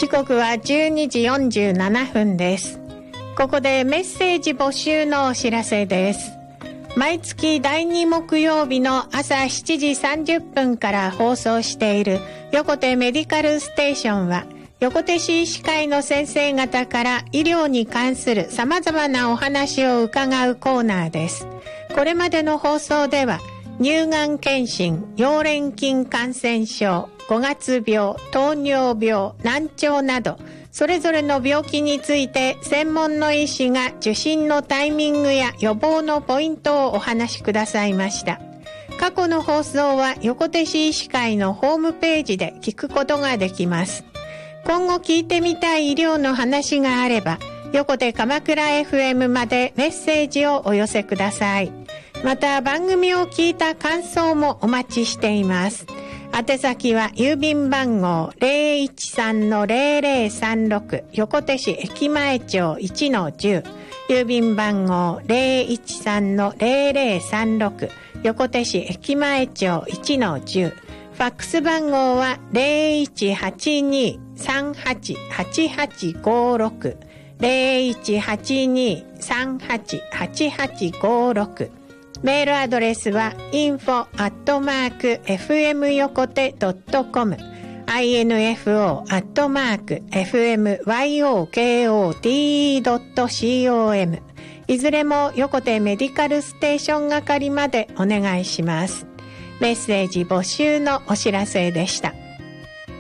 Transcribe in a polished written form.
時刻は12時47分です。ここでメッセージ募集のお知らせです。毎月第2木曜日の朝7時30分から放送している横手メディカルステーションは、横手市医師会の先生方から医療に関する様々なお話を伺うコーナーです。これまでの放送では、乳がん検診、溶連菌感染症、5月病、糖尿病、難聴など、それぞれの病気について専門の医師が受診のタイミングや予防のポイントをお話しくださいました。過去の放送は横手市医師会のホームページで聞くことができます。今後聞いてみたい医療の話があれば、横手鎌倉 FM までメッセージをお寄せください。また番組を聞いた感想もお待ちしています。宛先は郵便番号 013-0036 横手市駅前町 1-10 郵便番号 013-0036 横手市駅前町 1-10 ファックス番号は 0182-388856 0182-388856メールアドレスは info@fmyokote.com info@fmyokote.com いずれも横手メディカルステーション係までお願いします。メッセージ募集のお知らせでした。